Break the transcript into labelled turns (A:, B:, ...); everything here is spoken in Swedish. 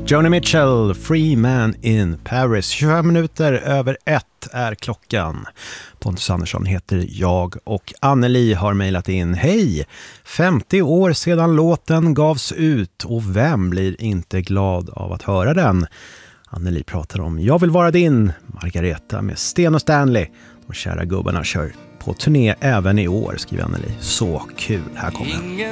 A: Joni Mitchell, Free Man in Paris. 25 minuter över 1 är klockan. Pontus Andersson heter jag och Anneli har mejlat in. Hej! 50 år sedan låten gavs ut och vem blir inte glad av att höra den? Anneli pratar om Jag vill vara din, Margareta med Sten och Stanley. De kära gubbarna kör på turné även i år, skriver Anneli. Så kul, här kommer den.